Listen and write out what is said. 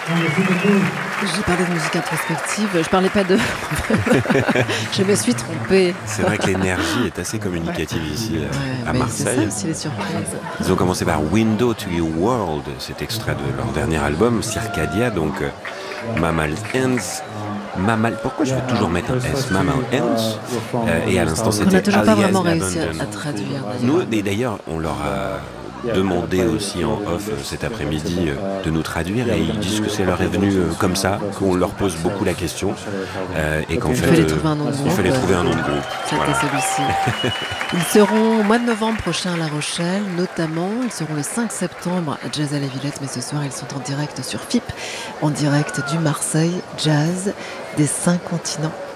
J'ai parlé de musique introspective, je parlais pas de... Je me suis trompée. C'est vrai que l'énergie est assez communicative ici à Marseille. C'est ça aussi les surprises. Ils ont commencé par Window to Your World, cet extrait de leur dernier album, Circadia, donc Mammal Hands. Pourquoi je vais toujours mettre un S? Mammal Hands. Et à l'instant, c'était On n'a toujours pas Alias vraiment réussi Abandon. à traduire. Nous, et d'ailleurs, on leur a demandé aussi en off cet après-midi de nous traduire, et ils disent que ça leur est venu comme ça, qu'on leur pose beaucoup la question, et qu'en fait, il fallait trouver un nom de groupe. C'était voilà. Celui-ci. Ils seront au mois de novembre prochain à La Rochelle, notamment. Ils seront le 5 septembre à Jazz à la Villette, mais ce soir, ils sont en direct sur FIP, en direct du Marseille Jazz des 5 continents.